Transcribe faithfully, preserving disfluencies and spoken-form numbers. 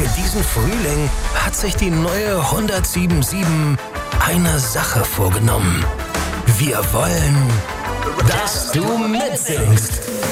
Für diesen Frühling hat sich die neue hundertsiebenundsiebzig eine Sache vorgenommen. Wir wollen, dass du mitsingst.